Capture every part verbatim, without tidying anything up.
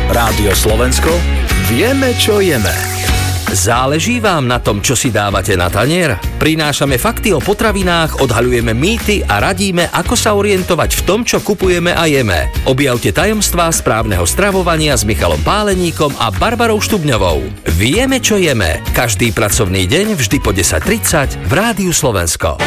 Rádio Slovensko, vieme, čo jeme. Záleží vám na tom, čo si dávate na tanier? Prinášame fakty o potravinách, odhaľujeme mýty a radíme, ako sa orientovať v tom, čo kupujeme a jeme. Objavte tajomstvá správneho stravovania s Michalom Páleníkom a Barbarou Štubňovou. Vieme, čo jeme. Každý pracovný deň vždy po desať tridsať v Rádiu Slovensko.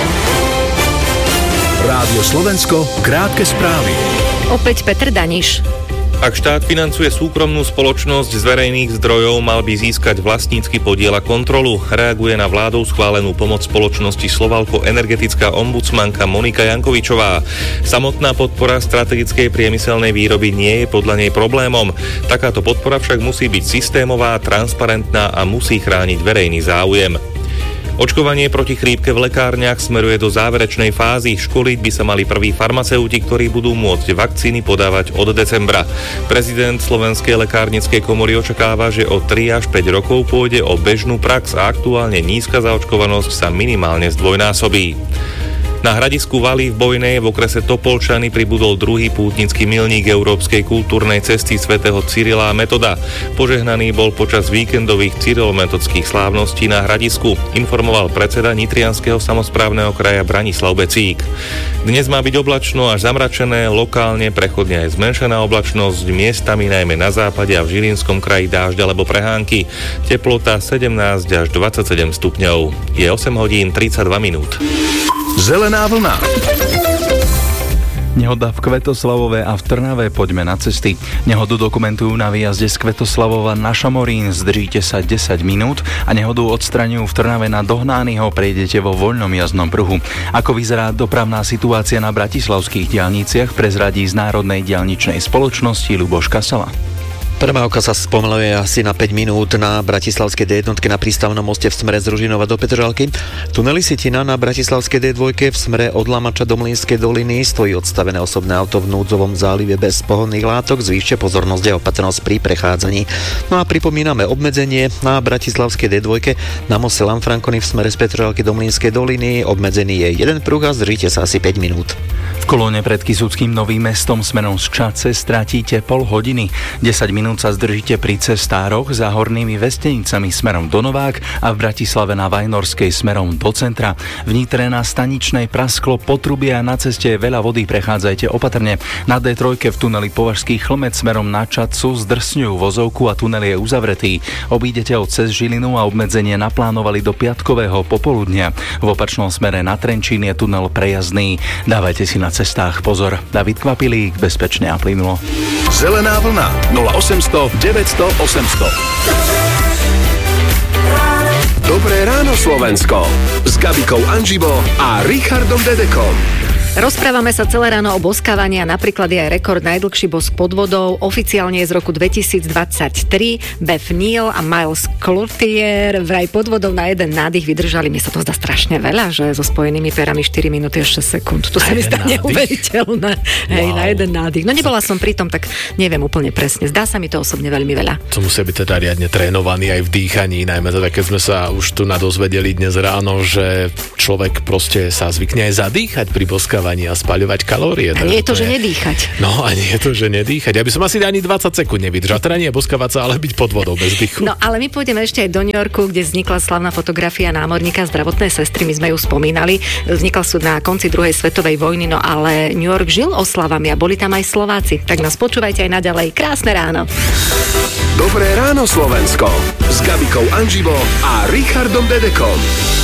Rádio Slovensko, krátke správy. Opäť Petr Daniš. Ak štát financuje súkromnú spoločnosť z verejných zdrojov, mal by získať vlastnícky podiel a kontrolu. Reaguje na vládou schválenú pomoc spoločnosti Slovalco energetická ombudsmanka Monika Jankovičová. Samotná podpora strategickej priemyselnej výroby nie je podľa nej problémom. Takáto podpora však musí byť systémová, transparentná a musí chrániť verejný záujem. Očkovanie proti chrípke v lekárniach smeruje do záverečnej fázy. Školiť by sa mali prví farmaceuti, ktorí budú môcť vakcíny podávať od decembra. Prezident Slovenskej lekárnickej komory očakáva, že o tri až päť rokov pôjde o bežnú prax a aktuálne nízka zaočkovanosť sa minimálne zdvojnásobí. Na hradisku Valy v Bojnej v okrese Topolčany pribudol druhý pútnický milník európskej kultúrnej cesty svätého Cyrila a Metoda. Požehnaný bol počas víkendových cyrilometodských slávností na hradisku, informoval predseda nitrianskeho samosprávneho kraja Branislav Becík. Dnes má byť oblačno až zamračené, lokálne prechodne aj zmenšená oblačnosť, miestami najmä na západe a v Žilinskom kraji dážď alebo prehánky. Teplota sedemnásť až dvadsaťsedem stupňov. Je osem hodín tridsaťdva minút. Zelená vlna. Nehoda v Kvetoslavove a v Trnave, poďme na cesty. Nehodu dokumentujú na výjazde z Kvetoslavova na Šamorín, zdržíte sa desať minút a nehodu odstraňujú v Trnave na Dohnányho, prejdete vo voľnom jazdnom pruhu. Ako vyzerá dopravná situácia na bratislavských diaľniciach, prezradí z Národnej diaľničnej spoločnosti Ľuboš Kasala. Premávka sa spomaluje asi na päť minút na bratislavskej dé jednotke na prístavnom moste v smere z Ružinova do Petržalky. Tunely Sitina na bratislavskej dé dva v smere od Lamača do Mlynskej doliny stojí odstavené osobné auto v núdzovom zálive bez pohonných látok. Zvýšte pozornosť a opatrnosť pri prechádzaní. No a pripomíname obmedzenie na bratislavskej dé dva na moste Lanfranconi v smere z Petržalky do Mlynskej doliny. Obmedzený je jeden pruh a zdržíte sa asi päť minút. V kolóne pred Kysuckým Novým Mestom smerom z Čadce stratíte pol hodiny. desať minút sa zdržíte pri cestároch za Hornými Vestenicami smerom do Novák a v Bratislave na Vajnorskej smerom do centra. V Nitre na staničnej prasklo potrubie a na ceste je veľa vody, prechádzajte opatrne. Na dé tri v tuneli Považský Chlmec smerom na Čadcu zdrsňujú vozovku a tunel je uzavretý. Obídete ho cez Žilinu a obmedzenie naplánovali do piatkového popoludnia. V opačnom smere na Trenčín je tunel prejazdný. Dávajte si na cestách pozor. David Kvapilík, bezpečne a plynulo. Zelená vlna nula osemsto deväťsto osemsto. Dobré ráno Slovensko s Gabikou Anžibo a Richardom Dedekom. Rozprávame sa celé ráno o boskávaní a napríklad je aj rekord najdlhší bosk pod vodou. Oficiálne je z roku dvetisícdvadsaťtri. Beth Neal a Miles Cloutier vraj pod vodou na jeden nádych vydržali. Mne sa to zdá strašne veľa, že so spojenými perami štyri minúty a šesť sekúnd. To sa mi zdá neuveriteľné. Wow. Hej, na jeden nádych. No nebola som pri tom, tak neviem úplne presne. Zdá sa mi to osobne veľmi veľa. To musia byť teda riadne trénovaní aj v dýchaní, najmä teda keď sme sa už tu nadozvedeli dnes ráno, že človek proste sa zvykne aj zadýchať pri boskávaní a spaľovať kalórie. A nie je to, že nedýchať. No a nie je to, že nedýchať. Ja by som asi ani dvadsať sekúnd nevydržal. Teda nie boskávať sa, ale byť pod vodou bez dýchu. No ale my pôjdeme ešte aj do New Yorku, kde vznikla slavná fotografia námorníka zdravotnej sestry. My sme ju spomínali. Vznikla sú na konci druhej svetovej vojny, no ale New York žil oslavami a boli tam aj Slováci. Tak nás počúvajte aj naďalej. Krásne ráno. Dobré ráno Slovensko s Gabikou Anžibo a Richardom Dedekom.